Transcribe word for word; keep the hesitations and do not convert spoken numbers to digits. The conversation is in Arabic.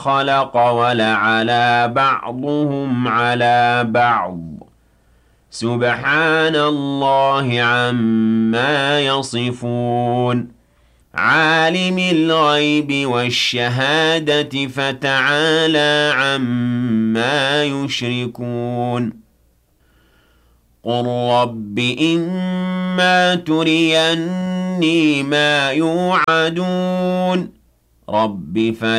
خَلَقَ وَلَعَلَا بَعْضُهُمْ عَلَىٰ بَعْضٍ ۚ سُبْحَانَ اللَّهِ عَمَّا يَصِفُونَ عَالِمِ الْغَيْبِ وَالشَّهَادَةِ فَتَعَالَىٰ عَمَّا يُشْرِكُونَ قُل رَّبِّ إِمَّا تُرِيَنِّي مَا يُوعَدُونَ رَبِّ فَلَا